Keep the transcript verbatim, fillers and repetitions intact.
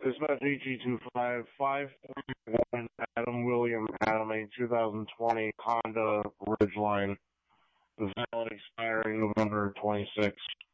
Dispatch E G two five five one Adam William Adam a two thousand twenty Honda Ridgeline, valid expiring November twenty-sixth.